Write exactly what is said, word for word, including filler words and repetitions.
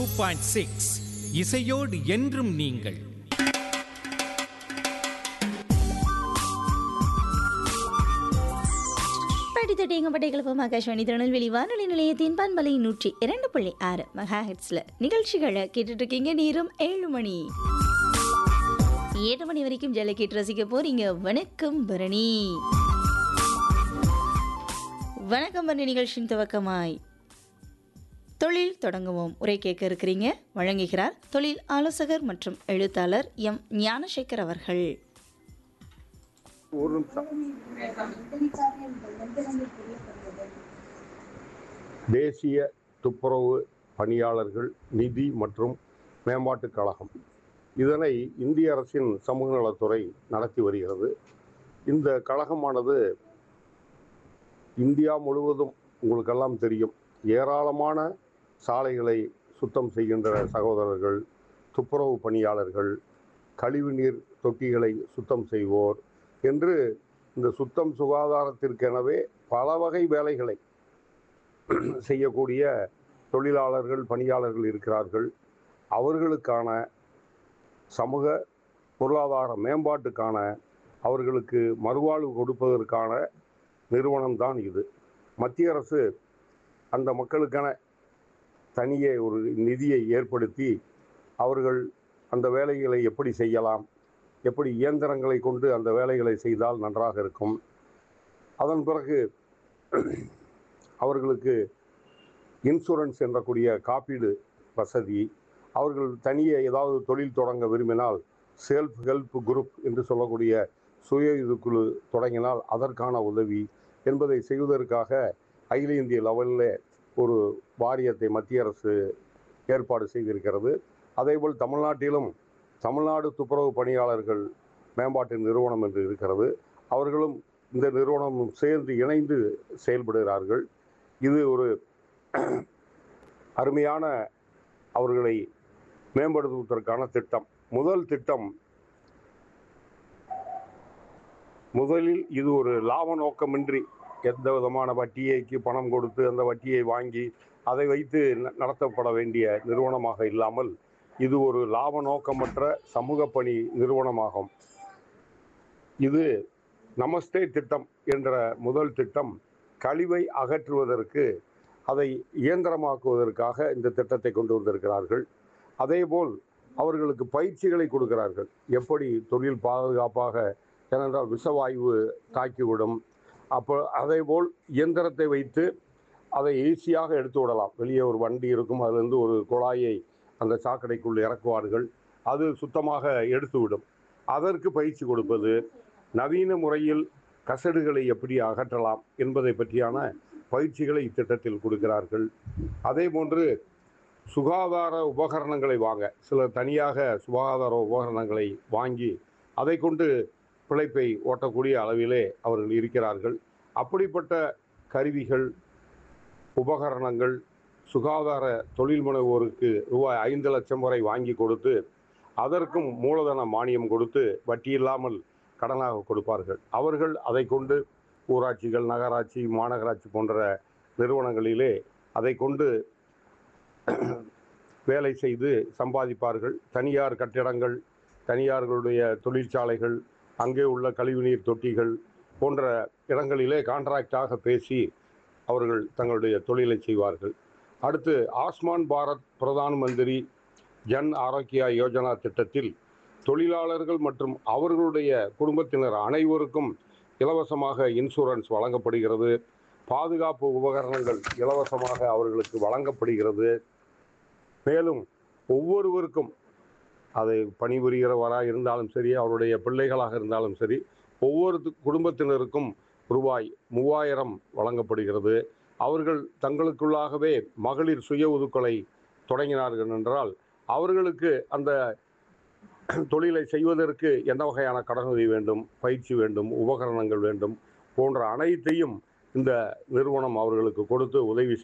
Two point six இசையோடு என்றும் நீங்கள். ஆகாஷவாணி திருநெல்வேலி வானொலி நிலையத்தின் பண்பலை நூற்றி இரண்டு புள்ளி ஆறு மெகா ஹெர்ட்ஸ்ல நிகழ்ச்சிகளை கேட்டுட்டு இருக்கீங்க. நேரம் ஏழு மணி ஏழு மணி வரைக்கும் ஜெல கேட்டு ரசிக்க போறீங்க. வணக்கம் பரணி. வணக்கம் பரணி நிகழ்ச்சியின் துவக்கமாய் தொழில் தொடங்குவோம் உரை கேட்க இருக்கிறீங்க. வழங்குகிறார் தொழில் ஆலோசகர் மற்றும் எழுத்தாளர் எம் ஞானசேகர் அவர்கள். ஒரு நிமிஷம். தேசிய துப்புரவு பணியாளர்கள் நிதி மற்றும் மேம்பாட்டுக் கழகம், இதனை இந்திய அரசின் சமூக நலத்துறை நடத்தி வருகிறது. இந்த கழகமானது இந்தியா முழுவதும் உங்களுக்கெல்லாம் தெரியும், ஏராளமான சாலைகளை சுத்தம் செய்கின்ற சகோதரர்கள், துப்புரவு பணியாளர்கள், கழிவுநீர் தொட்டிகளை சுத்தம் செய்வோர் என்று இந்த சுத்தம் சுகாதாரத்திற்கெனவே பல வகை வேலைகளை செய்யக்கூடிய தொழிலாளர்கள், பணியாளர்கள் இருக்கிறார்கள். அவர்களுக்கான சமூக பொருளாதார மேம்பாட்டுக்கான, அவர்களுக்கு மறுவாழ்வு கொடுப்பதற்கான நிறுவனம்தான் இது. மத்திய அரசு அந்த மக்களுக்கான தனியே ஒரு நிதியை ஏற்படுத்தி அவர்கள் அந்த வேலைகளை எப்படி செய்யலாம், எப்படி இயந்திரங்களை கொண்டு அந்த வேலைகளை செய்தால் நன்றாக இருக்கும், அதன் பிறகு அவர்களுக்கு இன்சூரன்ஸ் என்றக்கூடிய காப்பீடு வசதி, அவர்கள் தனியே ஏதாவது தொழில் தொடங்க விரும்பினால் செல்ஃப் ஹெல்ப் குரூப் என்று சொல்லக்கூடிய சுய இதுக்குழு தொடங்கினால் அதற்கான உதவி என்பதை செய்வதற்காக அகில இந்திய லெவலில் ஒரு வாரியத்தை மத்திய அரசு ஏற்பாடு செய்திருக்கிறது. அதேபோல் தமிழ்நாட்டிலும் தமிழ்நாடு துப்புரவு பணியாளர்கள் மேம்பாட்டு நிறுவனம் என்று இருக்கிறது. அவர்களும் இந்த நிறுவனமும் சேர்ந்து இணைந்து செயல்படுகிறார்கள். இது ஒரு அருமையான அவர்களை மேம்படுத்துவதற்கான திட்டம். முதல் திட்டம் முதலில் இது ஒரு லாப நோக்கமின்றி எந்த விதமான வட்டியைக்கு பணம் கொடுத்து அந்த வட்டியை வாங்கி அதை வைத்து நடத்தப்பட வேண்டிய நிறுவனமாக இல்லாமல் இது ஒரு லாப நோக்கமற்ற சமூக பணி நிறுவனமாகும். இது நமஸ்தே திட்டம் என்ற முதல் திட்டம் கழிவை அகற்றுவதற்கு, அதை இயந்திரமாக்குவதற்காக இந்த திட்டத்தை கொண்டு வந்திருக்கிறார்கள். அதேபோல் அவர்களுக்கு பயிற்சிகளை கொடுக்கிறார்கள். எப்படி தொழில் பாதுகாப்பாக, ஏனென்றால் விஷவாயு தாக்கிவிடும். அப்போ அதேபோல் இயந்திரத்தை வைத்து அதை ஈஸியாக எடுத்து விடலாம். வெளியே ஒரு வண்டி இருக்கும், அதிலிருந்து ஒரு குழாயை அந்த சாக்கடைக்குள் இறக்குவார்கள், அது சுத்தமாக எடுத்துவிடும். அதற்கு பயிற்சி கொடுப்பது, நவீன முறையில் கசடுகளை எப்படி அகற்றலாம் என்பதை பற்றியான பயிற்சிகளை இத்திட்டத்தில் கொடுக்கிறார்கள். அதே போன்று சுகாதார உபகரணங்களை வாங்க, சிலர் தனியாக சுகாதார உபகரணங்களை வாங்கி அதை கொண்டு பிழைப்பை ஓட்டக்கூடிய அளவிலே அவர்கள் இருக்கிறார்கள். அப்படிப்பட்ட கருவிகள், உபகரணங்கள் சுகாதார தொழில் முனைவோருக்கு ரூபாய் ஐந்து லட்சம் வரை வாங்கி கொடுத்து அதற்கும் மூலதன மானியம் கொடுத்து வட்டி இல்லாமல் கடனாக கொடுப்பார்கள். அவர்கள் அதை கொண்டு ஊராட்சிகள், நகராட்சி, மாநகராட்சி போன்ற நிறுவனங்களிலே அதை கொண்டு வேலை செய்து சம்பாதிப்பார்கள். தனியார் கட்டிடங்கள், தனியார்களுடைய தொழிற்சாலைகள், அங்கே உள்ள கழிவுநீர் தொட்டிகள் போன்ற இடங்களிலே கான்ட்ராக்டாக பேசி அவர்கள் தங்களுடைய தொழிலை செய்வார்கள். அடுத்து ஆஸ்மான் பாரத் பிரதான் மந்திரி ஜன் ஆரோக்கியா யோஜனா திட்டத்தில் தொழிலாளர்கள் மற்றும் அவர்களுடைய குடும்பத்தினர் அனைவருக்கும் இலவசமாக இன்சூரன்ஸ் வழங்கப்படுகிறது. பாதுகாப்பு உபகரணங்கள் இலவசமாக அவர்களுக்கு வழங்கப்படுகிறது. மேலும் ஒவ்வொருவருக்கும், அதை பணிபுரிகிறவராக இருந்தாலும் சரி, அவருடைய பிள்ளைகளாக இருந்தாலும் சரி, ஒவ்வொரு குடும்பத்தினருக்கும் ரூபாய் மூவாயிரம் வழங்கப்படுகிறது. அவர்கள் தங்களுக்குள்ளாகவே மகளிர் சுய ஒதுக்கலை தொடங்கினார்கள் என்றால் அவர்களுக்கு அந்த தொழிலை செய்வதற்கு என்ன வகையான கடனுதவி வேண்டும், பயிற்சி வேண்டும், உபகரணங்கள் வேண்டும் போன்ற அனைத்தையும் இந்த நிறுவனம் அவர்களுக்கு கொடுத்து உதவி